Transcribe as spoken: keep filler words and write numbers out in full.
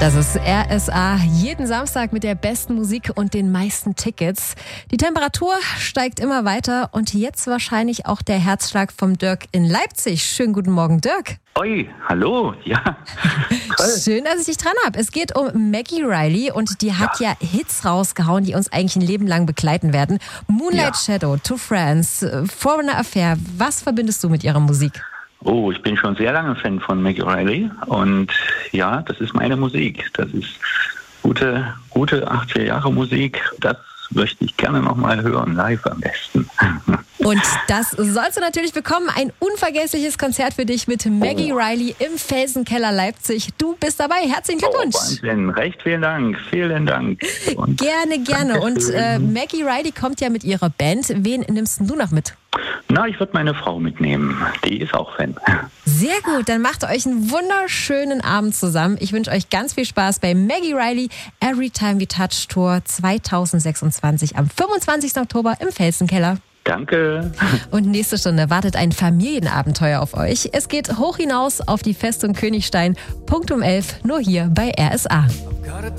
Das ist R S A, jeden Samstag mit der besten Musik und den meisten Tickets. Die Temperatur steigt immer weiter und jetzt wahrscheinlich auch der Herzschlag vom Dirk in Leipzig. Schönen guten Morgen, Dirk. Oi, hallo, ja, toll. Schön, dass ich dich dran habe. Es geht um Maggie Reilly und die hat ja. ja Hits rausgehauen, die uns eigentlich ein Leben lang begleiten werden. Moonlight ja. Shadow, To Friends, Foreigner Affair. Was verbindest du mit ihrer Musik? Oh, ich bin schon sehr lange Fan von Maggie Reilly und ja, das ist meine Musik. Das ist gute, gute achtziger Jahre Musik. Das möchte ich gerne nochmal hören, live am besten. Und das sollst du natürlich bekommen. Ein unvergessliches Konzert für dich mit Maggie oh. Reilly im Felsenkeller Leipzig. Du bist dabei. Herzlichen Glückwunsch. Oh, Wahnsinn. Recht vielen Dank. Vielen Dank. Und gerne, gerne. Und äh, Maggie Reilly kommt ja mit ihrer Band. Wen nimmst du noch mit? Na, ich würde meine Frau mitnehmen. Die ist auch Fan. Sehr gut, dann macht euch einen wunderschönen Abend zusammen. Ich wünsche euch ganz viel Spaß bei Maggie Reilly Every Time We Touch Tour zwanzig sechsundzwanzig am fünfundzwanzigsten Oktober im Felsenkeller. Danke. Und nächste Stunde wartet ein Familienabenteuer auf euch. Es geht hoch hinaus auf die Festung Königstein. Punkt um elf, nur hier bei R S A.